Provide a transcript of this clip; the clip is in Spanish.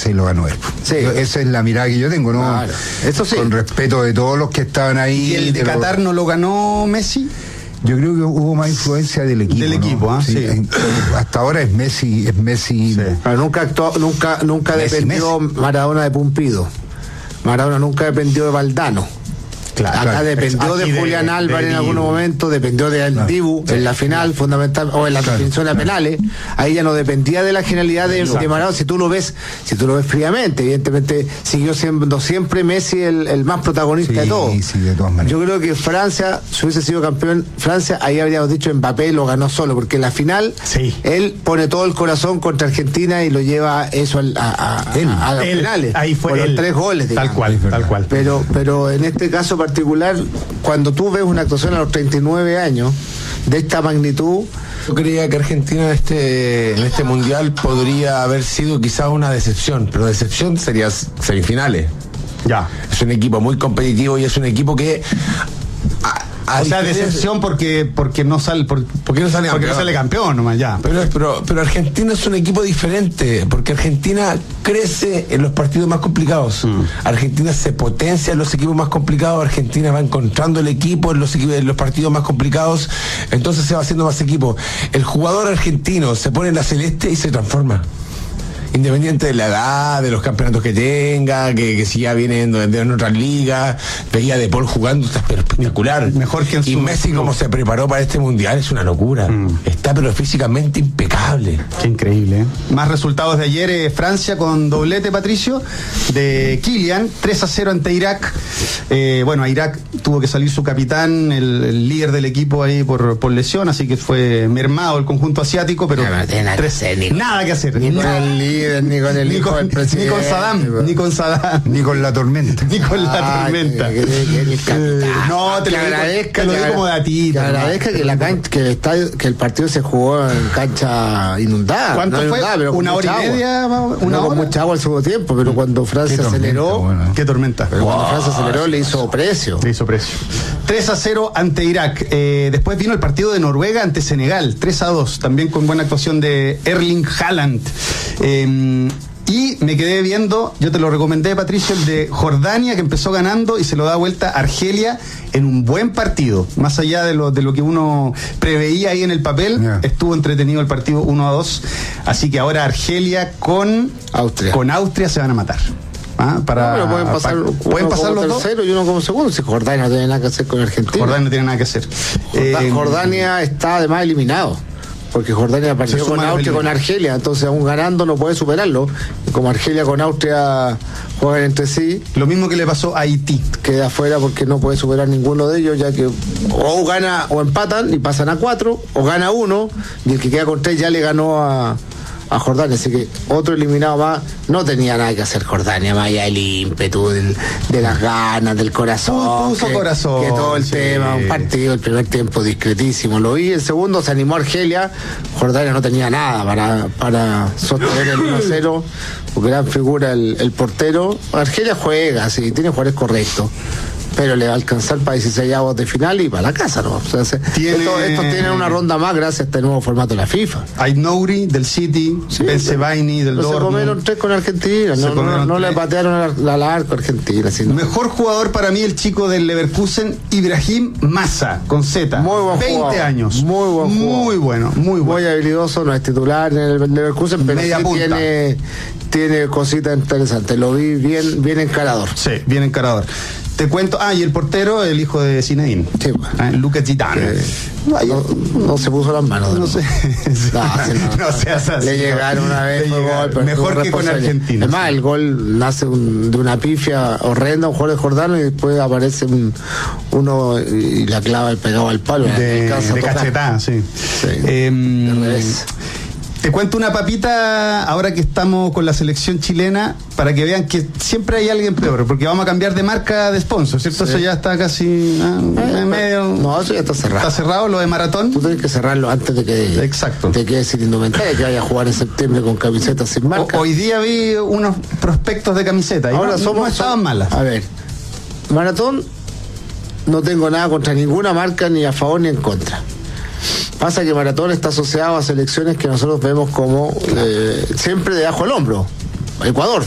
Francia y lo ganó él. Sí. Esa es la mirada que yo tengo, ¿no? Claro. Eso sí. Con respeto de todos los que estaban ahí. ¿Y el de Qatar no lo ganó Messi? Yo creo que hubo más influencia del equipo. Del equipo, ¿no? sí. Hasta ahora es Messi. Sí. Pero nunca Messi, dependió Maradona de Pumpido. Maradona nunca dependió de Valdano. Claro. Acá dependió Aquí de Julián Álvarez en Dibu. algún momento, dependió de Dibu en la final fundamental, o en la definición a penales. Ahí ya no dependía de la genialidad de Maradona. Si tú lo ves fríamente, evidentemente siguió siendo siempre Messi el más protagonista de todo. Sí, de todas maneras. Yo creo que Francia, si hubiese sido campeón Francia, ahí habríamos dicho Mbappé lo ganó solo, porque en la final él pone todo el corazón contra Argentina y lo lleva eso a los penales. Ahí fue por los 3 goles. Tal cual. Pero en este caso particular, cuando tú ves una actuación a los 39 años de esta magnitud. Yo creía que Argentina en este mundial podría haber sido quizás una decepción, pero decepción sería semifinales. Ya. Es un equipo muy competitivo y es un equipo que o sea, decepción porque no sale porque no sale campeón nomás, ya. Pero Argentina es un equipo diferente, porque Argentina crece en los partidos más complicados. Argentina se potencia en los equipos más complicados. Argentina va encontrando el equipo en los partidos más complicados. Entonces se va haciendo más equipo. El jugador argentino se pone en la celeste y se transforma. Independiente de la edad, de los campeonatos que tenga, que si ya viene de otras ligas, veía a De Paul jugando, está espectacular. Mejor que en y Messi, como se preparó para este mundial, es una locura. Está pero físicamente impecable. Qué increíble, ¿eh? Más resultados de ayer, Francia con doblete, Patricio, de Kylian, 3-0 ante Irak. A Irak tuvo que salir su capitán, el líder del equipo ahí por lesión, así que fue mermado el conjunto asiático, pero nada que hacer. Ni con el líder, ni con el hijo del presidente. Ni con Saddam. Ni con la tormenta. Ni con la tormenta. No, te lo digo como datito. Que agradezca que el partido se jugó en cancha inundada. ¿Cuánto fue? Pero ¿Una hora y media? ¿Una hora? Con mucha agua al segundo tiempo, pero cuando Francia aceleró. Qué tormenta. Pero cuando Francia aceleró, le hizo precio. 3-0 ante Irak. Después vino el partido de Noruega ante Senegal, 3-2, también con buena actuación de Erling Haaland. Y me quedé viendo, yo te lo recomendé, Patricio, el de Jordania, que empezó ganando y se lo da vuelta a Argelia en un buen partido. Más allá de lo que uno preveía ahí en el papel, estuvo entretenido el partido 1-2. Así que ahora Argelia con Austria se van a matar. Pero pueden pasar los dos. Y uno como segundo. Si Jordania no tiene nada que hacer con Argentina. Jordania no tiene nada que hacer. Jordania está además eliminado. Porque Jordania partió con Austria, con Argelia, entonces aún ganando no puede superarlo. Como Argelia con Austria juegan entre sí. Lo mismo que le pasó a Haití. Queda afuera porque no puede superar ninguno de ellos, ya que o gana o empatan y pasan a 4, o gana uno, y el que queda con 3 ya le ganó a Jordania, así que otro eliminado más. No tenía nada que hacer Jordania, más allá del ímpetu, de las ganas, del corazón. Corazón. Que todo el tema, un partido, el primer tiempo discretísimo. Lo vi, el segundo se animó Argelia. Jordania no tenía nada para sostener el 1-0, porque gran figura el portero. Argelia juega, sí, tiene jugadores correctos, pero le va a alcanzar para 16 avos de final y para la casa, ¿no? O sea, estos tienen una ronda más gracias a este nuevo formato de la FIFA. Hay Nouri del City, Ben Sebaini del Dortmund. Se comieron 3 con Argentina, no le patearon al arco a Argentina. Sino. Mejor jugador para mí el chico del Leverkusen, Ibrahim Massa, con Z. Muy buen 20 jugador. años. Muy buen jugador. Muy bueno. Muy habilidoso, no es titular en el Leverkusen, pero media sí punta. Tiene cositas interesantes. Lo vi bien encarador. Sí, bien encarador. Te cuento, y el portero, el hijo de Zinedine. Sí, Luca Gitano. No se puso las manos. No sé. No seas así. Le llegaron una vez. Mejor que con Argentina. Además, el gol nace de una pifia horrenda, un jugador de Jordano, y después aparece uno y la clava el pegado al palo. De cachetada, sí. De revés. Te cuento una papita ahora que estamos con la selección chilena, para que vean que siempre hay alguien peor, porque vamos a cambiar de marca de sponsor, ¿cierto? Sí. Eso ya está casi medio. No, eso ya está cerrado. ¿Está cerrado lo de Maratón? Tú tienes que cerrarlo antes de que Exacto. te quedes sin indumentaria, que vaya a jugar en septiembre con camisetas sin marca. Hoy día vi unos prospectos de camiseta y ahora no estaban malas. A ver, Maratón, no tengo nada contra ninguna marca, ni a favor ni en contra. Pasa que Maratón está asociado a selecciones que nosotros vemos como siempre debajo del hombro. Ecuador,